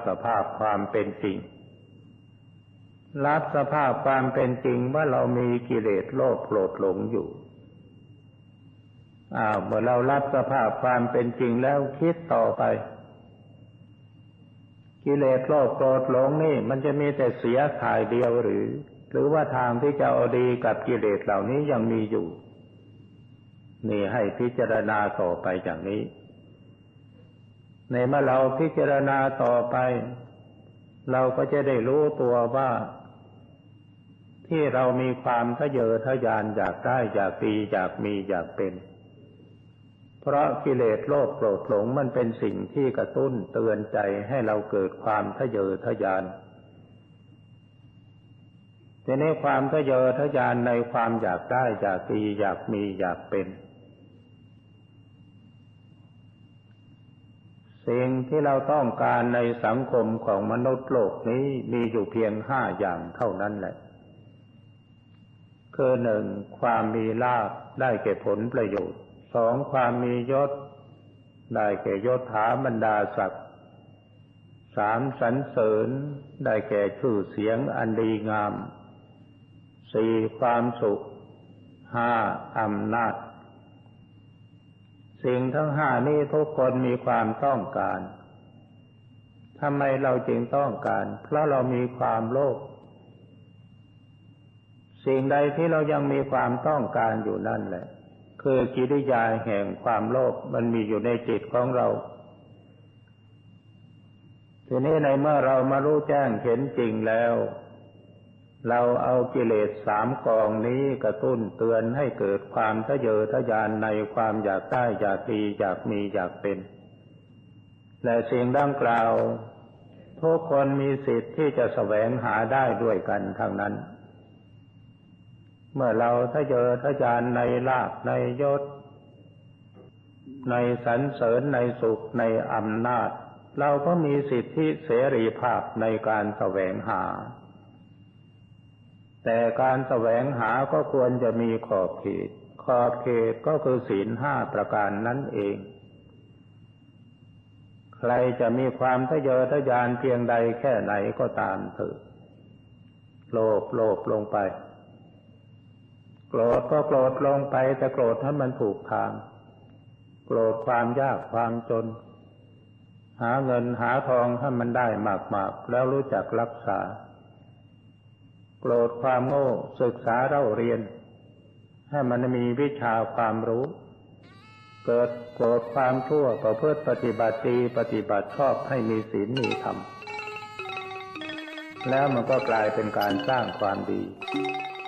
สภาพความเป็นจริงรับสภาพความเป็นจริงว่าเรามีกิเลสโลภโกรธหลงอยู่เมื่อเรารับสภาพความเป็นจริงแล้วคิดต่อไปกิเลสโลภโกรธหลงนี่มันจะมีแต่เสียข่ายเดียวหรือว่าทางที่จะเอาดีกับกิเลสเหล่านี้ยังมีอยู่นี่ให้พิจารณาต่อไปอย่างนี้ในเมื่อเราพิจารณาต่อไปเราก็จะได้รู้ตัวว่าที่เรามีความทะเยอทะยานอยากได้อยากดีอยากมีอยากเป็นเพราะกิเลสโลภโกรธหลงมันเป็นสิ่งที่กระตุ้นเตือนใจให้เราเกิดความทะเยอทะยานแต่ในความทะเยอทะยานในความอยากได้อยากดีอยากมีอยากเป็นสิ่งที่เราต้องการในสังคมของมนุษย์โลกนี้มีอยู่เพียง5 อย่างเท่านั้นแหละคือ 1. ความมีลาภได้แก่ผลประโยชน์ 2. ความมียศได้แก่ยศถาบรรดาศักดิ์ 3. สรรเสริญได้แก่ชื่อเสียงอันดีงาม 4. ความสุข 5. อำนาจสิ่งทั้ง5นี้ทุกคนมีความต้องการทำไมเราจึงต้องการเพราะเรามีความโลภสิ่งใดที่เรายังมีความต้องการอยู่นั่นแหละคือกิริยาแห่งความโลภมันมีอยู่ในจิตของเราทีนี้ในเมื่อเรามารู้แจ้งเห็นจริงแล้วเราเอากิเลส3 กองนี้กระตุ้นเตือนให้เกิดความทะเยอทะยานในความอยากได้อยากดีอยากมีอยากเป็นและสิ่งดังกล่าวทุกคนมีสิทธิ์ที่จะแสวงหาได้ด้วยกันทั้งนั้นเมื่อเราทะเยอทะยานในลาภในยศในสรรเสริญในสุขในอำนาจเราก็มีสิทธิเสรีภาพในการแสวงหาแต่การแสวงหาก็ควรจะมีขอบเขตก็คือศีล5 ประการนั้นเองใครจะมีความทะเยอทะยานเพียงใดแค่ไหนก็ตามเถอะโลภลงไปโกรธก็โกรธลงไปแต่โกรธให้มันถูกทางโกรธความยากความจนหาเงินหาทองให้มันได้มากๆแล้วรู้จักรักษาโกรธความโง่ศึกษาเล่าเรียนให้มันมีวิชาความรู้เกิดโกรธความชั่วก็เพื่อปฏิบัติดีปฏิบัติชอบให้มีศีลมีธรรมแล้วมันก็กลายเป็นการสร้างความดี